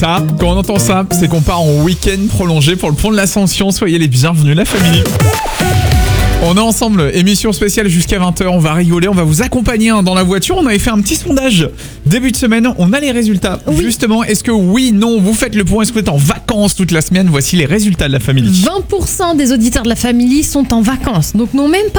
ça, quand on entend ça, c'est qu'on part en week-end prolongé pour le pont de l'Ascension. Soyez les bienvenus, la famille. On est ensemble, émission spéciale jusqu'à 20h, on va rigoler, on va vous accompagner dans la voiture. On avait fait un petit sondage début de semaine, on a les résultats. Oui. Justement, est-ce que oui, non, vous faites le point, est-ce que vous êtes en vacances toute la semaine? Voici les résultats de la famille. 20% des auditeurs de la famille sont en vacances, donc n'ont même pas